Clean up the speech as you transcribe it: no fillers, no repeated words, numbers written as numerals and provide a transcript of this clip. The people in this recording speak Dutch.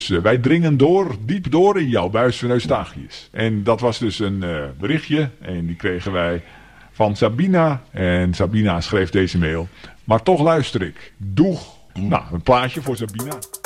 wij dringen door, diep door in jouw buis van Eustachius. En dat was dus een berichtje. En die kregen wij van Sabina. En Sabina schreef deze mail. Maar toch luister ik. Doeg. Nou, een plaatje voor Sabina.